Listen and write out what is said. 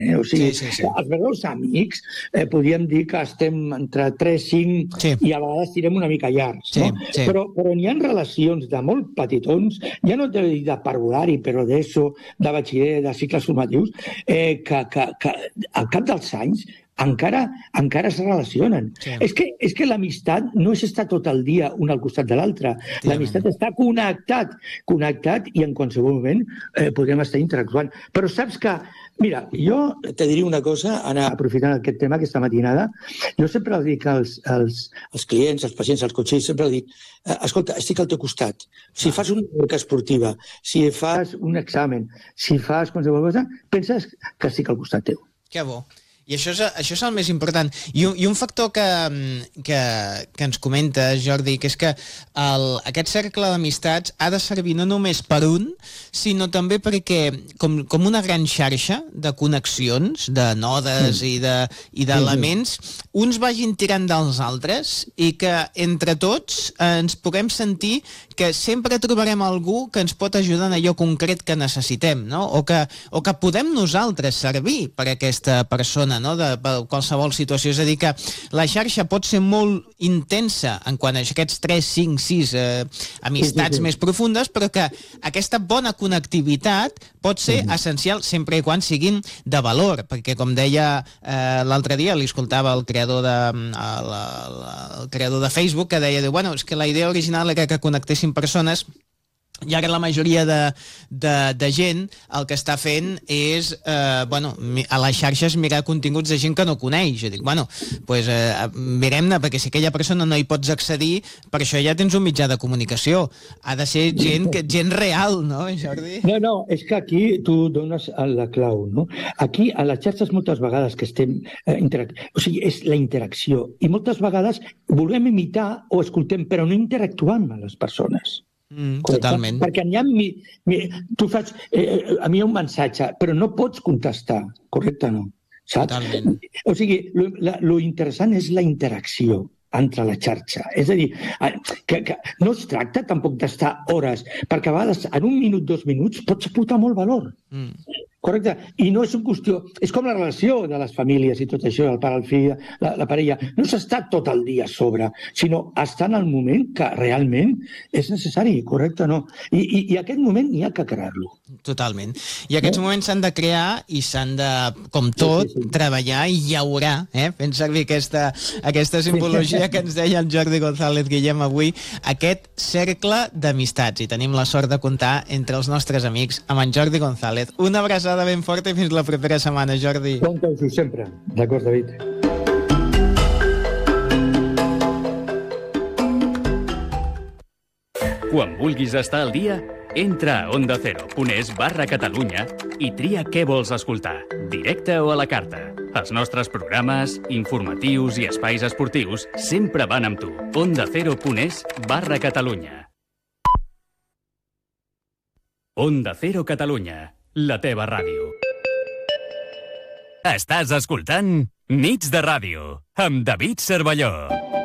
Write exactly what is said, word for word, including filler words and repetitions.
Eh? O sigui, sí, sí, sí. els meus amics eh, podríem dir que estem entre tres, cinc sí. i a vegades tirem una mica llargs, sí, no? Sí. Però, però n'hi ha relacions de molt petitons, ja no de, de parvulari, però d'ESO, de batxiller, de cicles formatius, eh, que, que, que al cap dels anys encara encara es relacionen. Sí. És que, és que l'amistat no és estar tot el dia un al costat de l'altre. L'amistat està connectat, connectat i en qualsevol moment eh, podem estar interactuant. Però saps que, mira, jo te diré una cosa, Anna, aprofitant aquest tema, aquesta matinada, jo sempre el dic als, als, als clients, als pacients, als cotxers, sempre el dic, eh, escolta, estic al teu costat. Si ah. fas una worka esportiva, si fas un examen, si fas qualsevol cosa, penses que estic al costat teu. Que bo. I això és, això és el més important. I un, i un factor que, que, que ens comenta, Jordi, que és que el, aquest cercle d'amistats ha de servir no només per un, sinó també perquè, com, com una gran xarxa de connexions, de nodes mm. i de, i d'elements, uns vagin tirant dels altres i que entre tots ens puguem sentir que sempre trobarem algú que ens pot ajudar en allò concret que necessitem, no? O que, o que podem nosaltres servir per a aquesta persona, no? De, de qualsevol situació. És a dir, que la xarxa pot ser molt intensa en quant a aquests tres, cinc, sis eh, amistats sí, sí, sí. més profundes, però que aquesta bona connectivitat pot ser uh-huh. essencial sempre i quan siguin de valor, perquè com deia eh, l'altre dia, li escoltava el creador de, el, el, el creador de Facebook, que deia, bueno, és que la idea original era que connectessin persones, i ara la majoria de, de, de gent el que està fent és eh, bueno, a les xarxes mirar continguts de gent que no coneix. Jo dic, bueno, pues, eh, mirem-ne, perquè si aquella persona no hi pots accedir, per això ja tens un mitjà de comunicació. Ha de ser gent, gent real, no, Jordi? No, no, és que aquí tu dones la clau, no? Aquí, a les xarxes, moltes vegades que estem eh, interac... o sigui, és la interacció. I moltes vegades volem imitar o escoltem, però no interactuant amb les persones. Mm, totalment. Perquè n'hi ha... Mi, mi, tu fas eh, a mi un missatge, però no pots contestar, correcte o no? Saps? Totalment. O sigui, lo, la, lo interessant és la interacció entre la xarxa. És a dir, que, que no es tracta tampoc d'estar hores, perquè a vegades en un minut, dos minuts pots aportar molt valor. Mm. Correcte? I no és una qüestió... És com la relació de les famílies i tot això, el pare, el fill, la, la parella. No s'està tot el dia a sobre, sinó estar en el moment que realment és necessari, correcte o no? I, i, i aquest moment n'hi ha que crear-lo. Totalment. I aquests eh? moments s'han de crear i s'han de, com tot, sí, sí, sí. treballar i llaurar, eh? Fent servir aquesta, aquesta simbologia que ens deia el Jordi González Guillem avui, aquest cercle d'amistats. I tenim la sort de comptar entre els nostres amics amb en Jordi González. Una abraçada ben forta i fins la propera setmana, Jordi. Compte-ho sempre. D'acord, David. Quan vulguis estar al dia, entra a onda cero punt es barra Catalunya i tria què vols escoltar, directe o a la carta. Els nostres programes, informatius i espais esportius sempre van amb tu. onda cero punt es barra Catalunya. Onda Cero Catalunya, la teva ràdio. Estàs escoltant Nits de Ràdio, amb David Cervelló.